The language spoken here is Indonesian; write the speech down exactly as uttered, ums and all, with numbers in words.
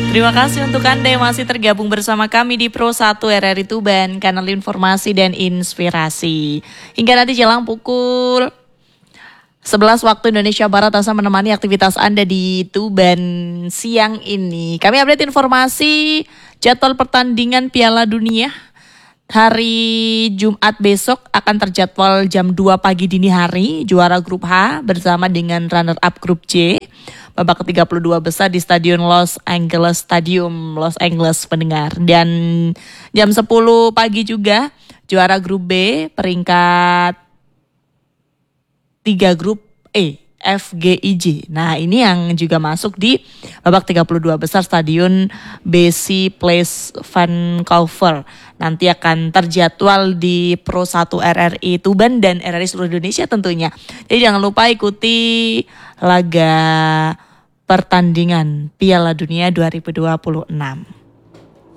Terima kasih untuk Anda yang masih tergabung bersama kami di Pro satu R R I Tuban, kanal informasi dan inspirasi. Hingga nanti jelang pukul sebelas waktu Indonesia Barat, Asa menemani aktivitas Anda di Tuban siang ini. Kami update informasi jadwal pertandingan Piala Dunia. Hari Jumat besok akan terjadwal jam dua pagi dini hari, juara grup H bersama dengan runner up grup C. Babak ke tiga puluh dua besar di Stadion Los Angeles Stadium, Los Angeles pendengar. Dan jam sepuluh pagi juga juara grup B peringkat tiga grup E, F G I J. Nah, ini yang juga masuk di babak tiga puluh dua besar Stadion B C Place Vancouver. Nanti akan terjadwal di Pro satu R R I Tuban dan R R I seluruh Indonesia tentunya. Jadi jangan lupa ikuti laga pertandingan Piala Dunia dua ribu dua puluh enam.